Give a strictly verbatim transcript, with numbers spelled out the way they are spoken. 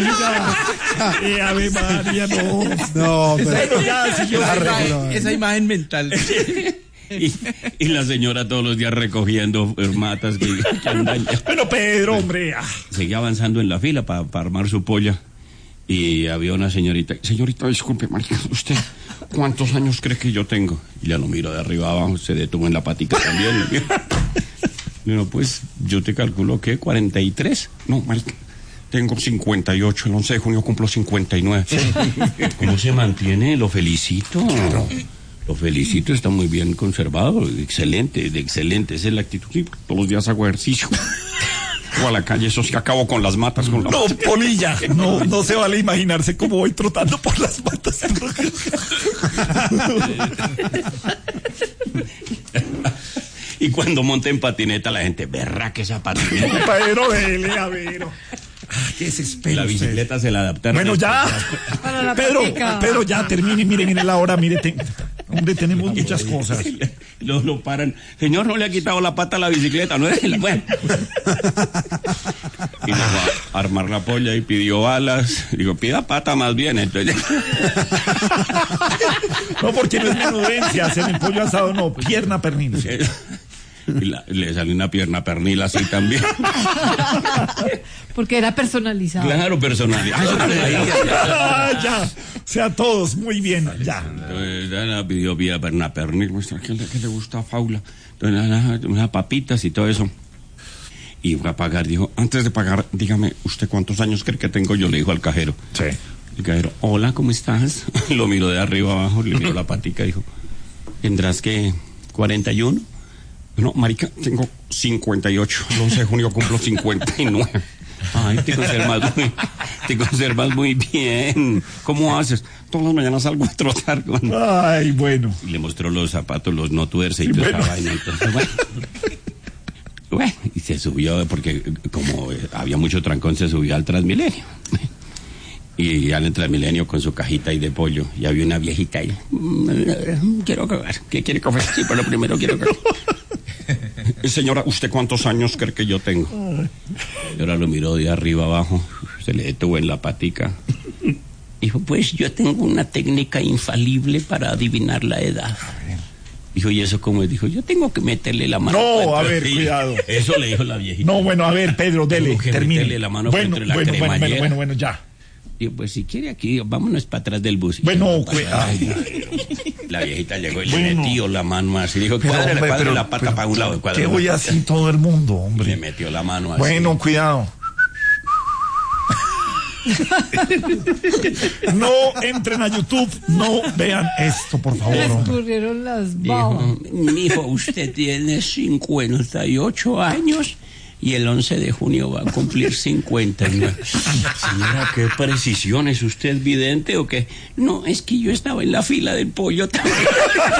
Eh, Ave María, no. No, pero... Esa, ya, si yo, Claro, esa, claro. esa imagen mental. Y, y la señora todos los días recogiendo matas que, que andan ya. Pero Pedro, hombre. Ah. Seguía avanzando en la fila para pa armar su polla. Y había una señorita. Señorita, disculpe, marica, ¿usted cuántos años cree que yo tengo? Y ya lo miro de arriba abajo, se detuvo en la patica también. Bueno, pues yo te calculo que cuarenta y tres. No, marica, tengo cincuenta y ocho. El once de junio cumplo cincuenta y nueve. ¿Cómo se mantiene? Lo felicito. Claro. Lo felicito, está muy bien conservado. Excelente, de excelente. Esa es la actitud. Sí, todos los días hago ejercicio. O a la calle, eso sí, acabo con las matas. Con la No, mata. Polilla, no, no se vale imaginarse cómo voy trotando por las matas. Y cuando monta en patineta, la gente, berra que esa patineta. Pedro, dele, a ver. Ah, qué desespero. La usted. bicicleta se la adaptaron. Bueno, ya. Para la Pedro, patica. Pedro, ya termine, mire, mire la hora, mire. Te... Hombre, tenemos muchas cosas. Lo, lo paran. Señor, no le ha quitado la pata a la bicicleta, ¿no es? Bueno. Y nos va a armar la polla y pidió balas. Digo, pida pata más bien. Entonces... No, porque no es menudencia, hacer el pollo asado, no, pierna pernil. Y la, le salió una pierna pernil así también. Porque era personalizado. Claro, personal. Ah, eso te veía, Ah, ya, o sea, todos, muy bien, ya. Entonces, Ana pidió vía una pernil, ¿qué le, qué le gusta a Faula? Entonces, Ana, unas papitas y todo eso. Y fue a pagar, dijo, antes de pagar, dígame, ¿usted cuántos años cree que tengo? Yo le dijo al cajero. Sí. El cajero, hola, ¿cómo estás? Lo miró de arriba abajo, le miró la patica, dijo, ¿tendrás que cuarenta y uno? No, marica, tengo cincuenta y ocho. El once de junio cumplo cincuenta y nueve. Ay, te conservas muy, te conservas muy bien. ¿Cómo haces? Todas las mañanas salgo a trotar con... Ay, bueno. Y le mostró los zapatos, los no tuerce y toda Bueno. esa vaina. Entonces, bueno. Bueno, y se subió, porque como eh, había mucho trancón, se subió al Transmilenio. Y ya en el Transmilenio con su cajita ahí de pollo, y había una viejita ahí. Mm, quiero cagar. ¿Qué quiere comer? Sí, pero primero quiero cagar. Señora, ¿usted cuántos años cree que yo tengo? Y ahora lo miró de arriba abajo, se le detuvo en la patica. Dijo, pues yo tengo una técnica infalible para adivinar la edad. Dijo, ¿y eso cómo es? Dijo, yo tengo que meterle la mano. No, por a entre- ver, Sí, cuidado. Eso le dijo la viejita. No, bueno, a ver, Pedro, dele, Tengo que termine. meterle la mano bueno, entre la bueno, bueno, bueno, cremallera. bueno, bueno, ya. Dijo, pues si quiere aquí, vámonos para atrás del bus. Y Bueno, yo, cu- ay, la viejita llegó y Bueno. le metió la mano así. Dijo, Pero, cuadre, hombre, cuadre pero- la pata pero- para un lado. ¿qué cuadre voy la- así todo el mundo, Le hombre? metió la mano así. Bueno, cuidado. No entren a YouTube, no vean esto, por favor, Le hombre. escurrieron las babas. Dijo, mijo, usted tiene cincuenta y ocho años y el once de junio va a cumplir cincuenta y nueve. Señora, qué precisión, ¿es usted vidente o qué? No, es que yo estaba en la fila del pollo también.